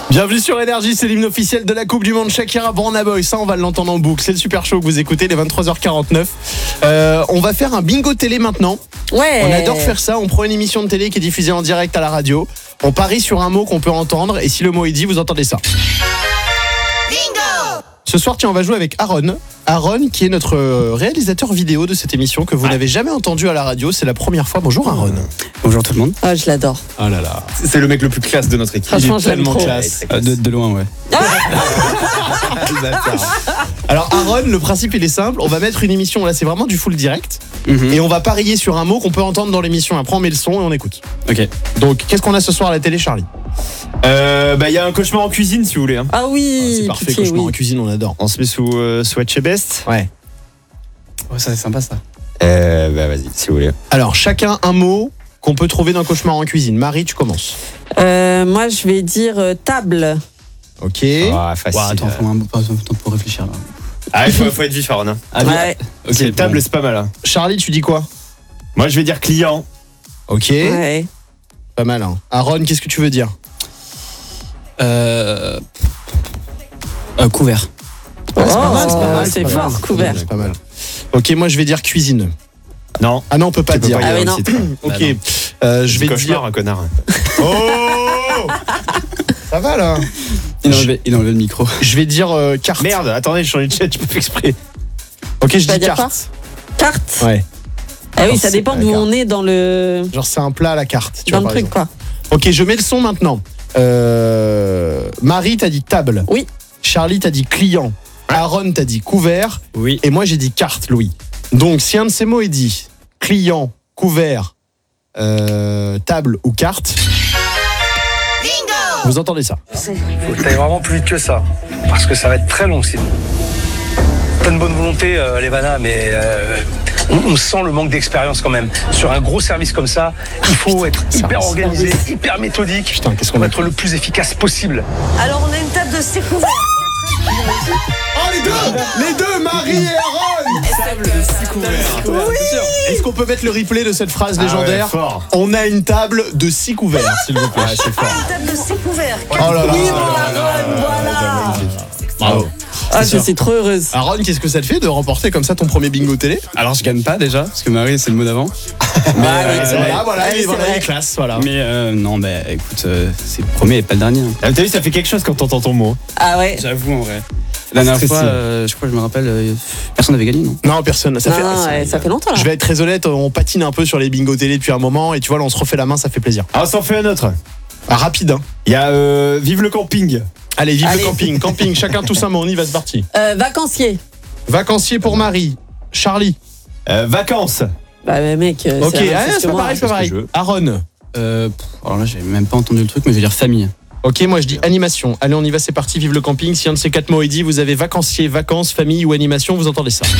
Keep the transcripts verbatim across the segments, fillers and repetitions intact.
Bienvenue sur Énergie, c'est l'hymne officiel de la Coupe du Monde. Shakira, Burna Boy, ça on va l'entendre en boucle. C'est le super show que vous écoutez, les vingt-trois heures quarante-neuf. Euh, on va faire un bingo télé maintenant. Ouais. On adore faire ça. On prend une émission de télé qui est diffusée en direct à la radio. On parie sur un mot qu'on peut entendre et si le mot est dit, vous entendez ça. Bingo! Ce soir, tiens, on va jouer avec Aaron. Aaron, qui est notre réalisateur vidéo de cette émission que vous ah. n'avez jamais entendu à la radio. C'est la première fois. Bonjour Aaron. Bonjour tout le monde. Ah, je l'adore. Oh là là. C'est le mec le plus classe de notre équipe. Franchement, il est tellement classe. Euh, de, de loin, ouais. Alors Aaron, le principe il est simple. On va mettre une émission, là c'est vraiment du full direct. Mm-hmm. Et on va parier sur un mot qu'on peut entendre dans l'émission. Après on met le son et on écoute. Ok. Donc qu'est-ce qu'on a ce soir à la télé, Charlie? Euh, bah il y a un cauchemar en cuisine si vous voulez. Hein. Ah oui. Ah, c'est parfait, pitié, cauchemar oui. en cuisine, on adore. On se met sous euh, sous H Best. Ouais. Ouais, ça c'est sympa ça. Euh, bah vas-y si vous voulez. Alors chacun un mot qu'on peut trouver dans cauchemar en cuisine. Marie, tu commences. Euh, moi je vais dire euh, table. Ok. Ah, facile. Ouais, attends, faut un peu de temps pour réfléchir là. Ah il faut, faut être vif, Aaron. Hein. Ah, ouais. Ok, okay, table bon. C'est pas mal. Hein. Charlie, tu dis quoi? Moi je vais dire client. Ok. Ouais. Pas mal. Hein. Aaron, qu'est-ce que tu veux dire? Euh... euh couvert. Oh, c'est pas mal, c'est, pas mal, c'est, c'est fort, mal. Couvert. C'est pas mal. Ok, moi je vais dire cuisine. Non. Ah non, on peut pas tu dire. Pas ah oui, non. Ok. Bah non. Euh, je vais cauchemar, dire un connard. Oh. Ça va là. Il a enlevé, il a enlevé le micro. Je vais dire euh, carte. Merde, attendez, je change de chat, je peux faire exprès. Ok, je dis dis carte. Quoi carte. Ouais. Ah oui, ça dépend d'où on est dans le. Genre c'est un plat à la carte. Tu dans vois, le truc exemple. quoi. Ok, je mets le son maintenant. Euh, Marie, t'as dit table. Oui. Charlie, t'as dit client. Aaron, t'as dit couvert. Oui. Et moi, j'ai dit carte, Louis. Donc, si un de ces mots est dit client, couvert, euh, table ou carte, bingo! Vous entendez ça? Faut que t'ailles vraiment plus vite que ça, parce que ça va être très long sinon. T'as une bonne volonté, euh, Levana, mais euh, on, on sent le manque d'expérience quand même. Sur un gros service comme ça, il faut être hyper organisé, hyper méthodique, Putain, qu'est-ce qu'on pour a être le plus efficace possible. Alors, on a une table de six couverts. Oh, les deux! Les deux, Marie et Aaron! Table de six couverts. Oui. Est-ce qu'on peut mettre le replay de cette phrase ah légendaire? ouais, fort. On a une table de six couverts, s'il vous plaît. Ah, c'est fort. Une table de six couverts. Oh là là. Oui, Aaron, voilà. Bravo. Ah, je suis trop heureuse. Aaron, qu'est-ce que ça te fait de remporter comme ça ton premier bingo télé? Alors je gagne pas déjà, parce que Marie c'est le mot d'avant. Mais euh, voilà, voilà, ouais, il voilà, est classe, voilà. Mais euh, non, bah écoute, euh, c'est le premier et pas le dernier. Hein. Ah, t'as vu, ça fait quelque chose quand t'entends ton mot. Ah ouais. J'avoue en vrai. La dernière fois, euh, je crois que je me rappelle, euh, personne n'avait gagné, non? Non, personne. Ça, non, fait, non, ça, ouais, ça fait longtemps là. Je vais être très honnête, on patine un peu sur les bingo télé depuis un moment et tu vois, là on se refait la main, ça fait plaisir. Ah, on s'en fait un autre. Ah, rapide, hein. Il y a euh, Vive le camping. Allez, vive Allez. le camping. Camping, chacun tous un mot, on y va, c'est parti. Euh, vacancier. Vacancier pour Marie. Charlie. Euh, vacances. Bah, mais mec, euh, Ok, c'est, ah, c'est c'est pas pareil, c'est pas pareil. Aaron. Euh, pff, alors là, j'ai même pas entendu le truc, mais je vais dire famille. Ok, moi je dis animation. Allez, on y va, c'est parti, vive le camping. Si un de ces quatre mots est dit, vous avez vacancier, vacances, famille ou animation, vous entendez ça.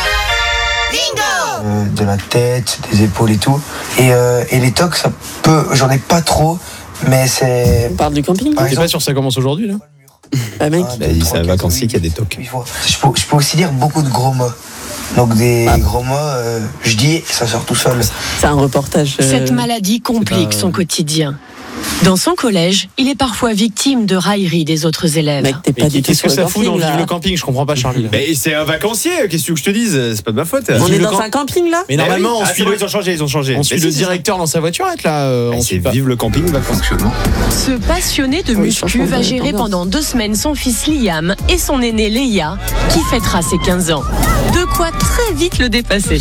Bingo! euh, De la tête, des épaules et tout. Et, euh, et les tocs, ça peut. J'en ai pas trop, mais c'est. On parle du camping. Par T'es exemple, pas sûr que ça commence aujourd'hui là? Bah, mec. Ah, Bah, il dit deux, c'est un trois, vacancier quatre, qui a des tocs. huit fois. Je peux, je peux aussi dire beaucoup de gros mots. Donc des Ah. gros mots, euh, je dis, ça sort tout seul. C'est un reportage. euh, Cette maladie complique pas, euh, son quotidien. Dans son collège, il est parfois victime de railleries des autres élèves. Mec, t'es pas Mais du tout qu'est-ce que sur le ça fout dans camping, vive là. le camping? Je comprends pas, Charlie. Là. Mais c'est un vacancier, qu'est-ce que tu veux que je te dise? C'est pas de ma faute. On Vive est le dans camp- un camping là. Mais normalement, Eh oui. on Ah, suit c'est bon, le, ils ont changé, ils ont changé. on suit Mais le si, c'est ça. directeur dans sa voiture, être là. euh, Ah, on c'est suit pas. Vive le camping, vacances. Ce passionné de Oui, muscu franchement, va bonne gérer ambiance. pendant deux semaines son fils Liam et son aîné Léa, qui fêtera ses quinze ans. De quoi très vite le dépasser.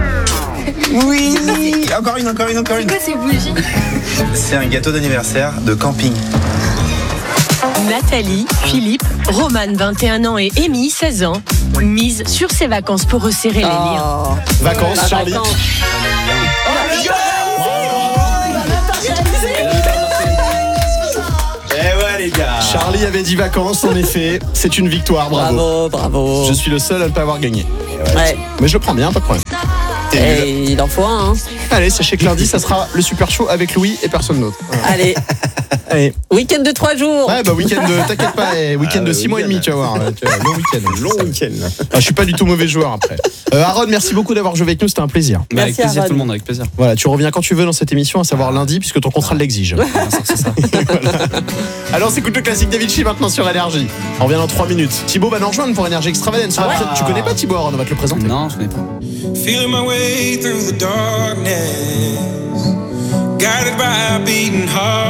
Oui, encore une, encore une, encore une. C'est quoi ces bougies? C'est un gâteau d'anniversaire de camping. Nathalie, Philippe, Roman, vingt et un ans et Amy, seize ans, misent sur ses vacances pour resserrer les liens. Oh. Vacances, La Charlie. vacance. Eh ouais, les gars. Charlie avait dit vacances, en effet. C'est une victoire, bravo. Bravo, bravo. Je suis le seul à ne pas avoir gagné. Ouais. Mais je le prends bien, pas de problème. Et il en faut un. Hein. Allez, sachez que lundi, ça sera le super show avec Louis et personne d'autre. Allez, Allez. week-end de trois jours. Ouais, bah week-end de, t'inquiète pas, eh, week-end Ah, de ouais, six mois et week-end. demi, tu vas voir. Tu vois, long week-end. Long week-end. Ah, je suis pas du tout mauvais joueur après. Euh, Aaron, merci beaucoup d'avoir joué avec nous, c'était un plaisir. Bah, avec Merci, plaisir Aaron. tout le monde, avec plaisir. Voilà, tu reviens quand tu veux dans cette émission, à savoir lundi, puisque ton contrat l'exige. C'est ça. Voilà. Alors, c'est écoute le classique d'Avicii maintenant sur Énergie. On revient dans trois minutes. Thibaut va nous rejoindre pour Énergie Extravagance. Ah ouais. Tu connais pas Thibaut? On va te le présenter. Non, je connais pas. Feeling my way through the darkness, guided by a beating heart.